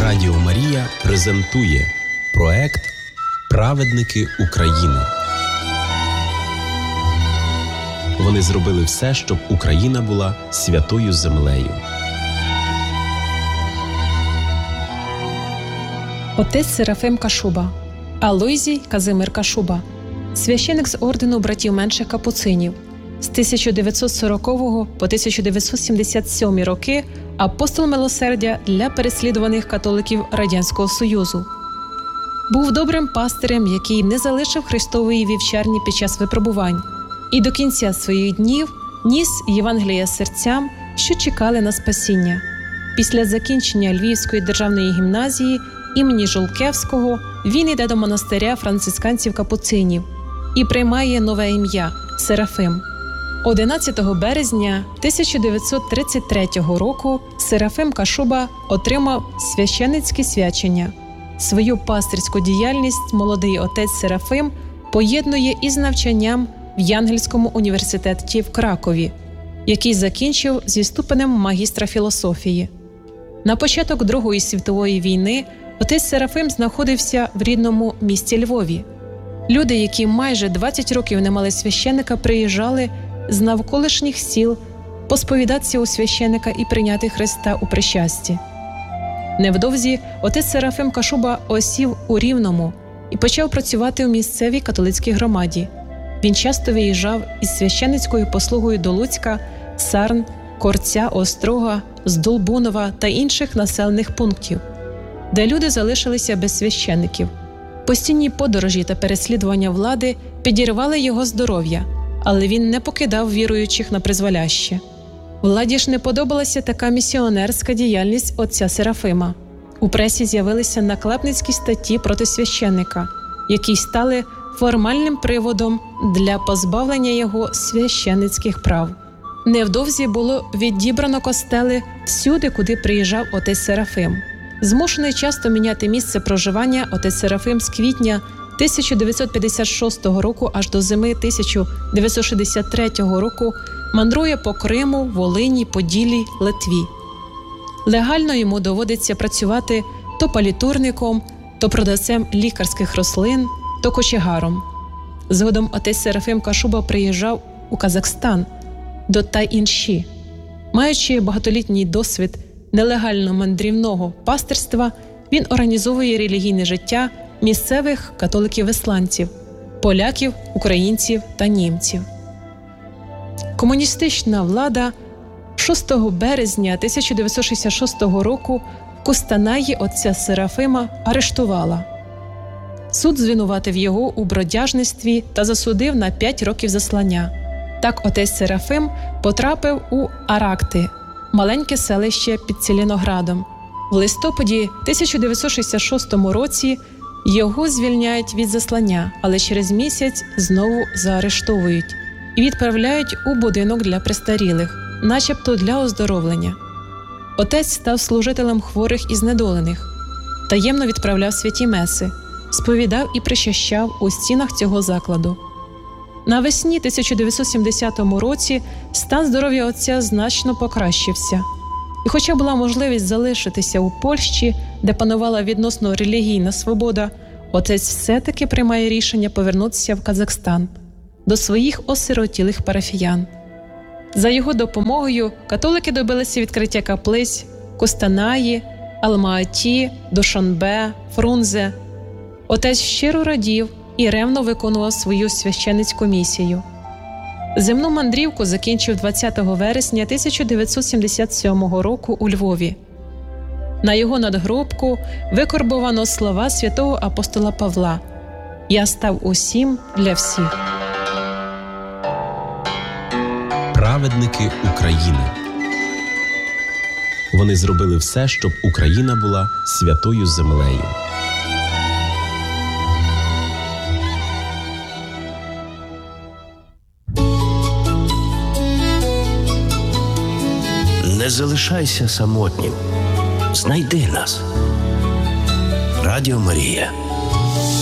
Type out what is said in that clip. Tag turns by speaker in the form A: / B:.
A: Радіо Марія презентує проект «Праведники України». Вони зробили все, щоб Україна була святою землею.
B: Отець Серафим Кашуба, Алойзій Казимир Кашуба, священик з ордену братів менших капуцинів, з 1940 по 1977 роки апостол милосердя для переслідуваних католиків Радянського Союзу. Був добрим пастирем, який не залишив Христової вівчарні під час випробувань і до кінця своїх днів ніс Євангелія серцям, що чекали на спасіння. Після закінчення Львівської державної гімназії імені Жолкевського він йде до монастиря францисканців-капуцинів і приймає нове ім'я – Серафим. 11 березня 1933 року Серафим Кашуба отримав священицьке свячення. Свою пастирську діяльність молодий отець Серафим поєднує із навчанням в Янгельському університеті в Кракові, який закінчив зі ступенем магістра філософії. На початок Другої світової війни отець Серафим знаходився в рідному місті Львові. Люди, які майже 20 років не мали священика, приїжджали з навколишніх сіл посповідатися у священика і прийняти Христа у причасті. Невдовзі отець Серафим Кашуба осів у Рівному і почав працювати у місцевій католицькій громаді. Він часто виїжджав із священицькою послугою до Луцька, Сарн, Корця, Острога, Здолбунова та інших населених пунктів, де люди залишилися без священиків. Постійні подорожі та переслідування влади підірвали його здоров'я, але він не покидав віруючих на призволяще. Владі ж не подобалася така місіонерська діяльність отця Серафима. У пресі з'явилися наклепницькі статті проти священика, які стали формальним приводом для позбавлення його священицьких прав. Невдовзі було відібрано костели всюди, куди приїжджав отець Серафим. Змушений часто міняти місце проживання, отець Серафим з квітня 1956 року аж до зими 1963 року мандрує по Криму, Волині, Поділлі, Литві. Легально йому доводиться працювати то палітурником, то продавцем лікарських рослин, то кочегаром. Згодом отець Серафим Кашуба приїжджав у Казахстан, до Тай-Інші. Маючи багатолітній досвід нелегального мандрівного пастирства, він організовує релігійне життя місцевих католиків-висланців, поляків, українців та німців. Комуністична влада 6 березня 1966 року в Кустанаї отця Серафима арештувала. Суд звинуватив його у бродяжництві та засудив на 5 років заслання. Так отець Серафим потрапив у Аракти, маленьке селище під Ціліноградом. В листопаді 1966 році його звільняють від заслання, але через місяць знову заарештовують і відправляють у будинок для престарілих, начебто для оздоровлення. Отець став служителем хворих і знедолених, таємно відправляв святі меси, сповідав і причащав у стінах цього закладу. Навесні 1970 році стан здоров'я отця значно покращився. І хоча була можливість залишитися у Польщі, де панувала відносно релігійна свобода, отець все-таки приймає рішення повернутися в Казахстан до своїх осиротілих парафіян. За його допомогою католики добилися відкриття каплиць в Кустанаї, Алма-Аті, Душанбе, Фрунзе. Отець щиро радів і ревно виконував свою священицьку місію. Земну мандрівку закінчив 20 вересня 1977 року у Львові. На його надгробку викорбовано слова святого апостола Павла «Я став усім для всіх».
A: Праведники України. Вони зробили все, щоб Україна була святою землею.
C: Не залишайся самотнім. Знайди нас. Радіо Марія.